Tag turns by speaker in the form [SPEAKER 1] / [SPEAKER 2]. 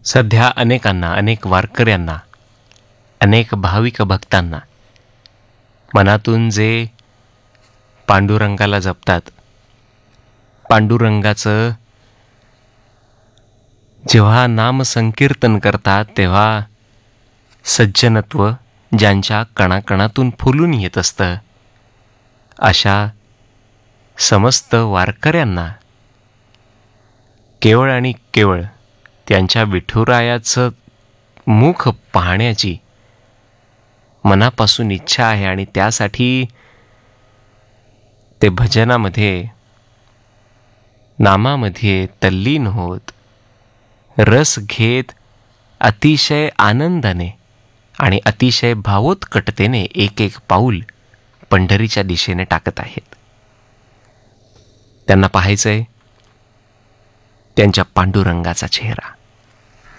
[SPEAKER 1] सध्या अनेकांना, अनेक वारकऱ्यांना, अनेक भाविक भक्तांना मनातून जे पांडुरंगाला जपतात, पांडुरंगाचं जेव्हा नामसंकीर्तन करतात तेव्हा सज्जनत्व ज्यांच्या कणाकणातून फुलून येत असतं, अशा समस्त वारकऱ्यांना केवळ आणि केवळ त्यांच्या विठुरायाचं मुख पाहण्याची मनापासून इच्छा आहे आणि त्यासाठी ते भजनामध्ये, नामामध्ये तल्लीन होत, रस घेत, अतिशय आनंदाने आणि अतिशय भावोत्कटतेने एक एक पाऊल पंढरीच्या दिशेने टाकत आहेत. त्यांना पाहायचंय त्यांच्या पांडुरंगाचा चेहरा.